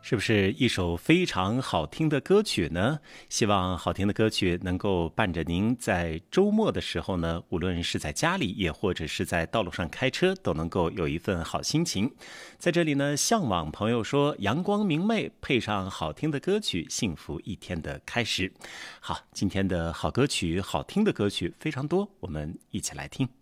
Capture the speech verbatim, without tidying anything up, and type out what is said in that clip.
是不是一首非常好听的歌曲呢？希望好听的歌曲能够伴着您在周末的时候呢，无论是在家里也或者是在道路上开车，都能够有一份好心情。在这里呢，向往朋友说阳光明媚，配上好听的歌曲，幸福一天的开始。好，今天的好歌曲，好听的歌曲非常多，我们一起来听。